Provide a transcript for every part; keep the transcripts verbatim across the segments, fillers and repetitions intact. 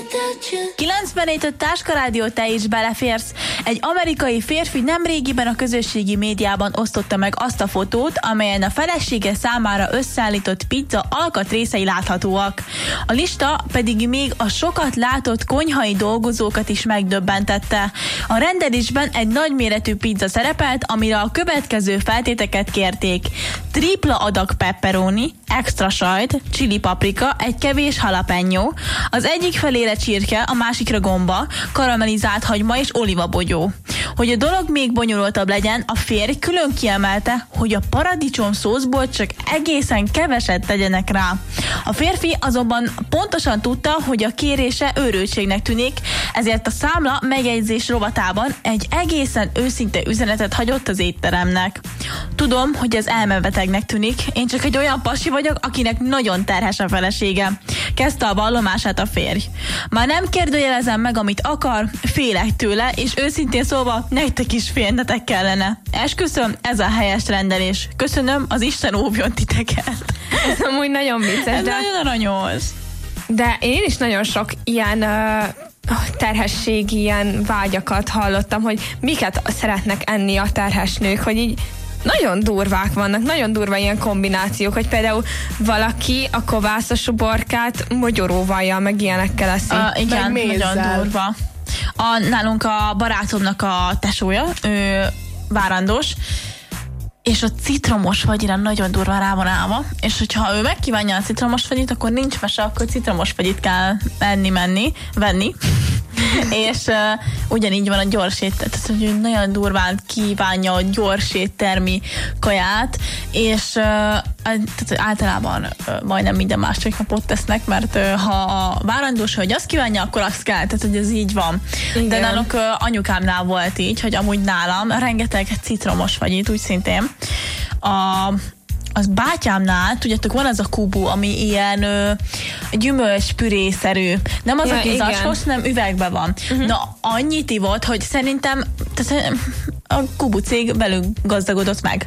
kilencvenhét öt Táska Rádió, te is beleférsz. Egy amerikai férfi nemrégiben a közösségi médiában osztotta meg azt a fotót, amelyen a felesége számára összeállított pizza alkatrészei láthatóak. A lista pedig még a sokat látott konyhai dolgozókat is megdöbbentette. A rendelésben egy nagyméretű pizza szerepelt, amire a következő feltéteket kérték. Tripla adag pepperoni, extra sajt, chili paprika, egy kevés jalapeno, az egyik felére csirke, a másikra gomba, karamellizált hagyma és olivabogyó. Hogy a dolog még bonyolultabb legyen, a férj külön kiemelte, hogy a paradicsom szószból csak egészen keveset tegyenek rá. A férfi azonban pontosan tudta, hogy a kérése őrültségnek tűnik, ezért a számla megjegyzés rovatában egy egészen őszinte üzenetet hagyott az étteremnek. Tudom, hogy ez elmebetegnek tűnik, én csak egy olyan pasi vagyok, akinek nagyon terhes a felesége. Kezdte a vallomását a férj. Már nem kérdőjelezem meg, amit akar, félek tőle, és őszintén szólva nektek is félnetek kellene. Esküszöm, ez a helyes rendelés. Köszönöm, az Isten óvjon titeket. Ez amúgy nagyon vicces. Ez de... nagyon aranyos. De én is nagyon sok ilyen uh, terhességi ilyen vágyakat hallottam, hogy miket szeretnek enni a terhes nők, hogy így nagyon durvák vannak, nagyon durva ilyen kombinációk, hogy például valaki a kovászos uborkát mogyoróvajjal, meg ilyenekkel eszi. Uh, igen, nagyon durva. A, nálunk a barátomnak a tesója, ő várandós, és a citromos fagyira nagyon durva rá van állva, és hogyha ő megkívánja a citromos fagyit, akkor nincs mese, akkor citromos fagyit kell enni, menni, venni. És uh, ugyanígy van a gyors éttermi, tehát hogy nagyon durván kívánja a gyors éttermi kaját, és uh, tehát általában uh, majdnem minden másik napot tesznek, mert uh, ha a várandós, hogy azt kívánja, akkor azt kell, tehát hogy ez így van. Igen. De nálunk uh, anyukámnál volt így, hogy amúgy nálam rengeteg citromos fagyit, úgy szintén. A az bátyámnál, tudjátok, van az a kubu, ami ilyen ö, gyümölcspürészerű. Nem az, ja, aki zacskos, hanem üvegben van. Uh-huh. Na, annyit ivott, hogy szerintem tehát, a kubu cég velünk gazdagodott meg.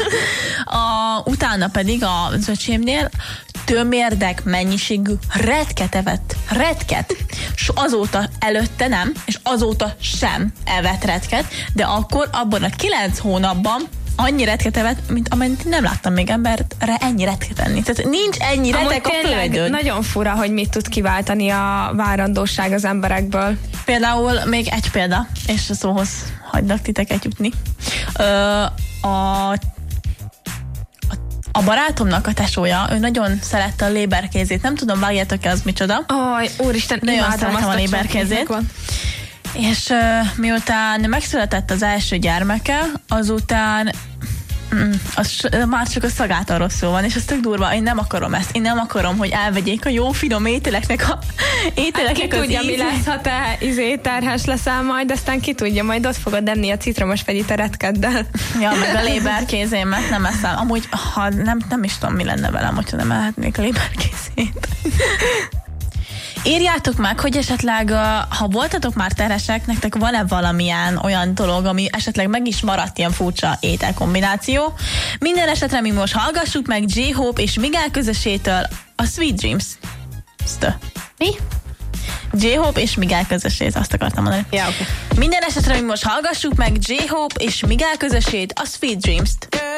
a, utána pedig az öcsémnél tömérdek mennyiségű retket evett. Retket. És azóta előtte nem, és azóta sem evett retket, de akkor abban a kilenc hónapban annyi retket evett, mint amennyit nem láttam még emberre ennyi retket enni. Tehát nincs ennyi retek a földön. Nagyon fura, hogy mit tud kiváltani a várandóság az emberekből. Például még egy példa, és a szóhoz hagylak titeket jutni. Ö, a A barátomnak a tesója, ő nagyon szerette a léberkézét. Nem tudom, vágjátok-e, az micsoda? Aj, úristen, nagyon imádom azt a léberkézét. És uh, miután megszületett az első gyermeke, azután mm, az, már csak a szagától rosszul van, és az tök durva, én nem akarom ezt, én nem akarom, hogy elvegyék a jó finom ételeknek a ételeknek hát az tudja, mi lesz, ha te izé terhes leszel majd, aztán ki tudja, majd ott fogod enni a citromos fegyit a retkeddel. Ja, meg a léberkézémet nem eszem. Amúgy, ha nem, nem is tudom, mi lenne velem, hogyha nem ehetnék a léberkézét. Írjátok meg, hogy esetleg, ha voltatok már terhesek, nektek van-e valamilyen olyan dolog, ami esetleg meg is maradt ilyen furcsa ételkombináció. Minden esetre mi most hallgassuk meg J-Hope és Miguel közössétől a Sweet Dreams. Sztö. Mi? J-Hope és Miguel közössét, azt akartam mondani. Ja, okay. Minden esetre mi most hallgassuk meg J-Hope és Miguel közössét a Sweet Dreams-t.